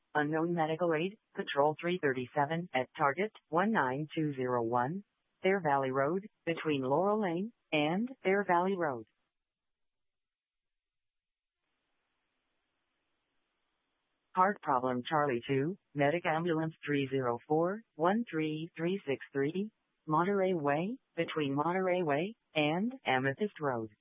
Unknown medical aid, Patrol 337 at target 19201, Bear Valley Road, between Laurel Lane and Bear Valley Road. Heart problem Charlie 2, Medic Ambulance 304-13363, Monterey Way, between Monterey Way and Amethyst Road.